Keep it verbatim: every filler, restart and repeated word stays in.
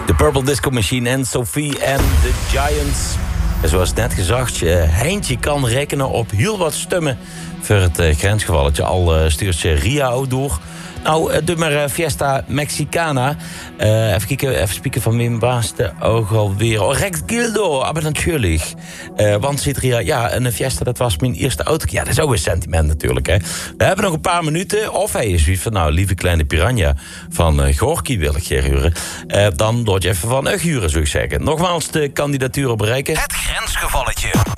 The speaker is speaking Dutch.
De Purple Disco Machine en Sophie en de Giants. En zoals net gezegd, uh, Heintje kan rekenen op heel wat stemmen voor het uh, grensgevalletje. Al uh, stuurt ze Ria ook door. Nou, uh, doe maar uh, Fiesta Mexicana. Uh, even kijken, even spieken van Wim Baas de oog alweer. Oh, Rex Gildo, aber natuurlijk. Uh, want zit Ria, ja, een Fiesta, dat was mijn eerste auto. Ja, dat is ook een sentiment natuurlijk, hè. We hebben nog een paar minuten. Of hij is zoiets van, nou, lieve kleine piranha van uh, Gorky wil ik je huren. Uh, dan doe je even van Ugg huren, zou ik zeggen. Nogmaals de kandidaturen bereiken. Het grensgevalletje.